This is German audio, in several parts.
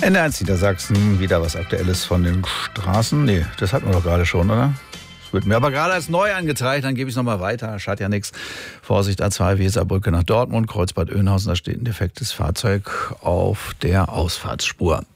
NDR1 Niedersachsen, wieder was Aktuelles von den Straßen. Nee, das hatten wir doch gerade schon, oder? Das wird mir aber gerade als neu angezeigt, dann gebe ich es nochmal weiter. Schadet ja nichts. Vorsicht, A2 Weserbrücke nach Dortmund, Kreuzbad Oeynhausen, da steht ein defektes Fahrzeug auf der Ausfahrtsspur.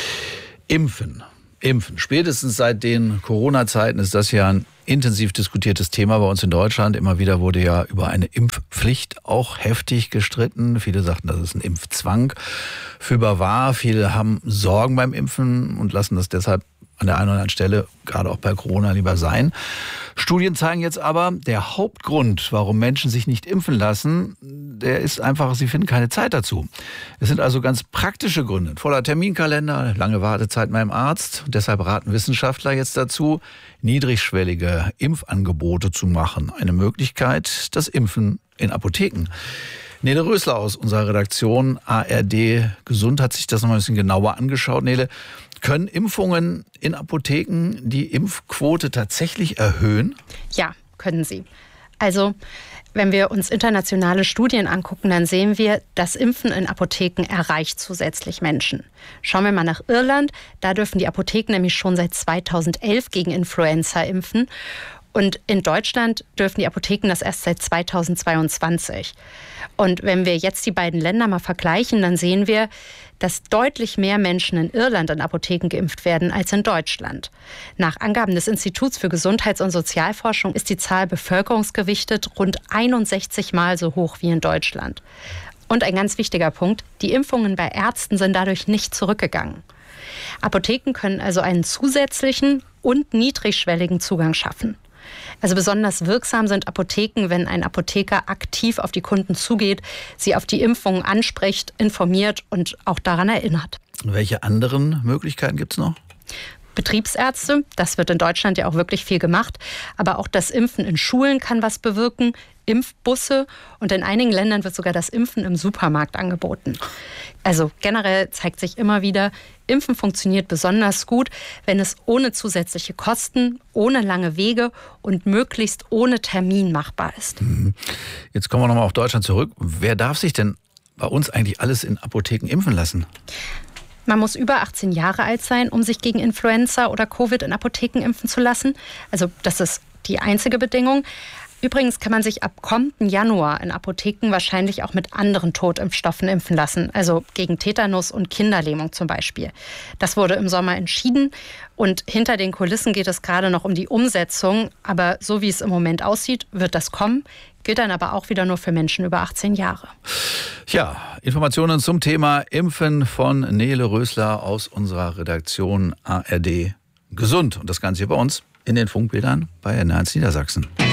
Impfen. Spätestens seit den Corona-Zeiten ist das ja ein intensiv diskutiertes Thema bei uns in Deutschland. Immer wieder wurde ja über eine Impfpflicht auch heftig gestritten. Viele sagten, das ist ein Impfzwang. Fühlbar wahr. Viele haben Sorgen beim Impfen und lassen das deshalb an der einen oder anderen Stelle, gerade auch bei Corona, lieber sein. Studien zeigen jetzt aber, der Hauptgrund, warum Menschen sich nicht impfen lassen, der ist einfach, sie finden keine Zeit dazu. Es sind also ganz praktische Gründe. Voller Terminkalender, lange Wartezeit beim Arzt. Und deshalb raten Wissenschaftler jetzt dazu, niedrigschwellige Impfangebote zu machen. Eine Möglichkeit, das Impfen in Apotheken. Nele Rösler aus unserer Redaktion ARD Gesund hat sich das noch mal ein bisschen genauer angeschaut. Nele, können Impfungen in Apotheken die Impfquote tatsächlich erhöhen? Ja, können sie. Also, wenn wir uns internationale Studien angucken, dann sehen wir, das Impfen in Apotheken erreicht zusätzlich Menschen. Schauen wir mal nach Irland. Da dürfen die Apotheken nämlich schon seit 2011 gegen Influenza impfen. Und in Deutschland dürfen die Apotheken das erst seit 2022. Und wenn wir jetzt die beiden Länder mal vergleichen, dann sehen wir, dass deutlich mehr Menschen in Irland in Apotheken geimpft werden als in Deutschland. Nach Angaben des Instituts für Gesundheits- und Sozialforschung ist die Zahl bevölkerungsgewichtet rund 61 Mal so hoch wie in Deutschland. Und ein ganz wichtiger Punkt, die Impfungen bei Ärzten sind dadurch nicht zurückgegangen. Apotheken können also einen zusätzlichen und niedrigschwelligen Zugang schaffen. Also besonders wirksam sind Apotheken, wenn ein Apotheker aktiv auf die Kunden zugeht, sie auf die Impfungen anspricht, informiert und auch daran erinnert. Welche anderen Möglichkeiten gibt es noch? Betriebsärzte, das wird in Deutschland ja auch wirklich viel gemacht, aber auch das Impfen in Schulen kann was bewirken, Impfbusse und in einigen Ländern wird sogar das Impfen im Supermarkt angeboten. Also generell zeigt sich immer wieder, Impfen funktioniert besonders gut, wenn es ohne zusätzliche Kosten, ohne lange Wege und möglichst ohne Termin machbar ist. Jetzt kommen wir nochmal auf Deutschland zurück. Wer darf sich denn bei uns eigentlich alles in Apotheken impfen lassen? Man muss über 18 Jahre alt sein, um sich gegen Influenza oder Covid in Apotheken impfen zu lassen. Also das ist die einzige Bedingung. Übrigens kann man sich ab kommenden Januar in Apotheken wahrscheinlich auch mit anderen Totimpfstoffen impfen lassen. Also gegen Tetanus und Kinderlähmung zum Beispiel. Das wurde im Sommer entschieden. Und hinter den Kulissen geht es gerade noch um die Umsetzung. Aber so wie es im Moment aussieht, wird das kommen. Gilt dann aber auch wieder nur für Menschen über 18 Jahre. Ja, Informationen zum Thema Impfen von Nele Rösler aus unserer Redaktion ARD Gesund. Und das Ganze hier bei uns in den Funkbildern bei NDR1 Niedersachsen.